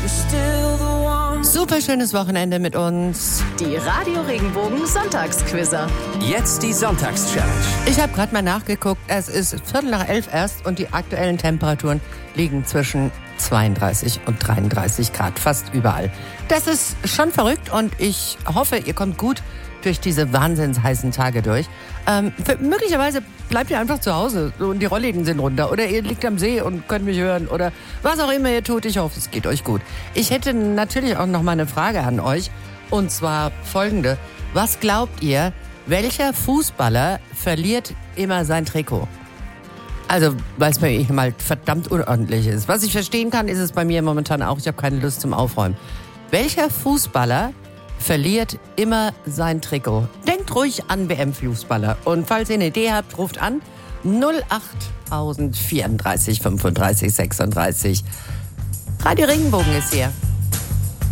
Super schönes Wochenende mit uns. Die Radio Regenbogen Sonntagsquizzer. Jetzt die Sonntagschallenge. Ich habe gerade mal nachgeguckt. Es ist 11:15 erst und die aktuellen Temperaturen liegen zwischen 32 und 33 Grad, fast überall. Das ist schon verrückt und ich hoffe, ihr kommt gut durch diese wahnsinns heißen Tage durch. Möglicherweise bleibt ihr einfach zu Hause und die Rollläden sind runter oder ihr liegt am See und könnt mich hören oder was auch immer ihr tut. Ich hoffe, es geht euch gut. Ich hätte natürlich auch noch mal eine Frage an euch und zwar folgende. Was glaubt ihr, welcher Fußballer verliert immer sein Trikot? Also, weil es bei mir mal verdammt unordentlich ist. Was ich verstehen kann, ist es bei mir momentan auch. Ich habe keine Lust zum Aufräumen. Welcher Fußballer verliert immer sein Trikot? Denkt ruhig an WM-Fußballer. Und falls ihr eine Idee habt, ruft an 08034 35 36 Radio Regenbogen ist hier.